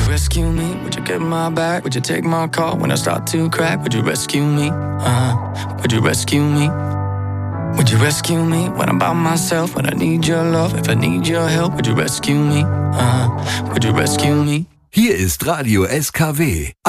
rescue me? Would you get my back? Would you take my call when I start to crack? Would you rescue me? Would you rescue me? Would you rescue me when I'm by myself? When I need your love, if I need your help, would you rescue me? Would you rescue me? Hier ist Radio SKW.